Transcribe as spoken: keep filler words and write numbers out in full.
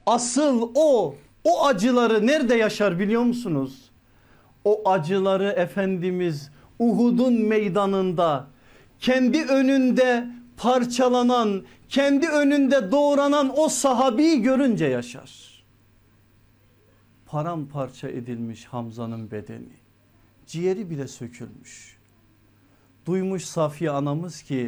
Asıl o, o acıları nerede yaşar biliyor musunuz? O acıları Efendimiz Uhud'un meydanında kendi önünde parçalanan, kendi önünde doğranan o sahabeyi görünce yaşar. Paramparça edilmiş Hamza'nın bedeni, ciğeri bile sökülmüş. Duymuş Safiye anamız ki